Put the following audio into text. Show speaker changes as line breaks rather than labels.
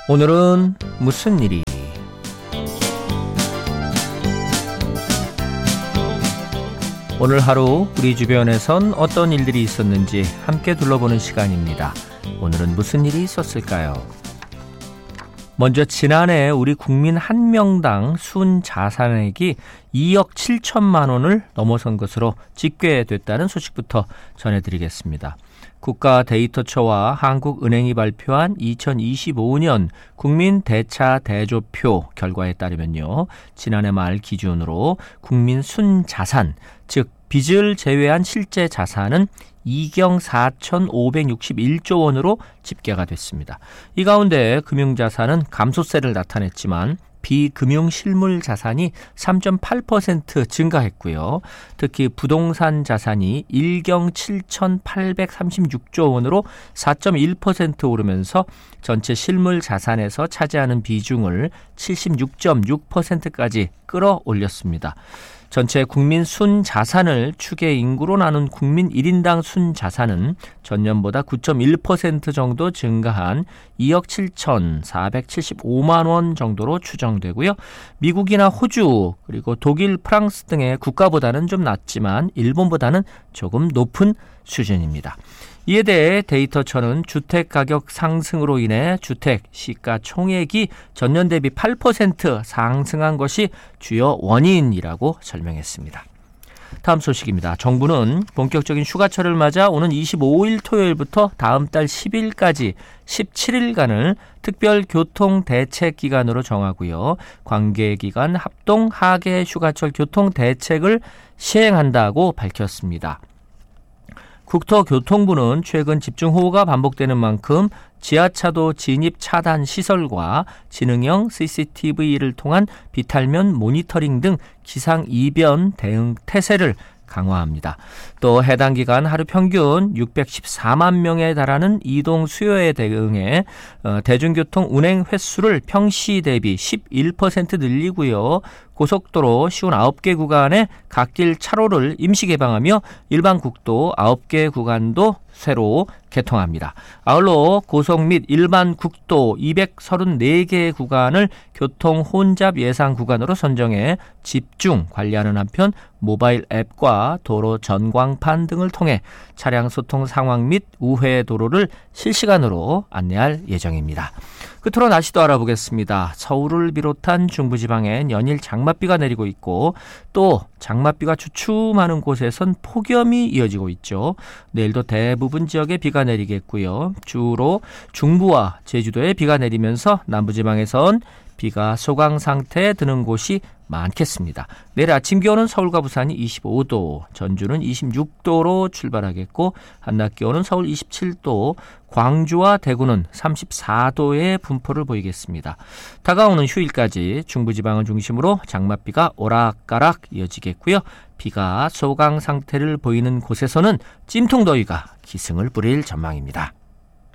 오늘은 무슨 일이? 오늘 하루 우리 주변에선 어떤 일들이 있었는지 함께 둘러보는 시간입니다. 오늘은 무슨 일이 있었을까요? 먼저 지난해 우리 국민 한 명당 순 자산액이 2억 7천만 원을 넘어선 것으로 집계됐다는 소식부터 전해드리겠습니다. 국가데이터처와 한국은행이 발표한 2025년 국민 대차 대조표 결과에 따르면요, 지난해 말 기준으로 국민 순자산, 즉 빚을 제외한 실제 자산은 2경 4,561조 원으로 집계가 됐습니다. 이 가운데 금융자산은 감소세를 나타냈지만 비금융실물 자산이 3.8% 증가했고요. 특히 부동산 자산이 1경 7,836조 원으로 4.1% 오르면서 전체 실물 자산에서 차지하는 비중을 76.6%까지 끌어올렸습니다. 전체 국민 순자산을 추계 인구로 나눈 국민 1인당 순자산은 전년보다 9.1% 정도 증가한 2억 7,475만 원 정도로 추정되고요. 미국이나 호주, 그리고 독일, 프랑스 등의 국가보다는 좀 낮지만 일본보다는 조금 높은 수준입니다. 이에 대해 데이터처는 주택가격 상승으로 인해 주택 시가총액이 전년 대비 8% 상승한 것이 주요 원인이라고 설명했습니다. 다음 소식입니다. 정부는 본격적인 휴가철을 맞아 오는 25일 토요일부터 다음 달 10일까지 17일간을 특별교통대책기간으로 정하고요. 관계기관 합동 하계 휴가철 교통대책을 시행한다고 밝혔습니다. 국토교통부는 최근 집중호우가 반복되는 만큼 지하차도 진입 차단 시설과 지능형 CCTV를 통한 비탈면 모니터링 등 기상 이변 대응 태세를 강화합니다. 또 해당 기간 하루 평균 614만 명에 달하는 이동 수요에 대응해 대중교통 운행 횟수를 평시 대비 11% 늘리고요. 고속도로 59개 구간에 갓길 차로를 임시 개방하며 일반 국도 9개 구간도 새로 개통합니다. 아울러 고속 및 일반 국도 234개 구간을 교통 혼잡 예상 구간으로 선정해 집중 관리하는 한편 모바일 앱과 도로 전광판 등을 통해 차량 소통 상황 및 우회 도로를 실시간으로 안내할 예정입니다. 끝으로 날씨도 알아보겠습니다. 서울을 비롯한 중부지방엔 연일 장맛비가 내리고 있고 또 장맛비가 주춤하는 곳에선 폭염이 이어지고 있죠. 내일도 대부분 지역에 비가 내리겠고요. 주로 중부와 제주도에 비가 내리면서 남부지방에선 비가 소강 상태에 드는 곳이 많겠습니다. 내일 아침 기온은 서울과 부산이 25도, 전주는 26도로 출발하겠고 한낮 기온은 서울 27도, 광주와 대구는 34도의 분포를 보이겠습니다. 다가오는 휴일까지 중부지방을 중심으로 장맛비가 오락가락 이어지겠고요. 비가 소강 상태를 보이는 곳에서는 찜통더위가 기승을 부릴 전망입니다.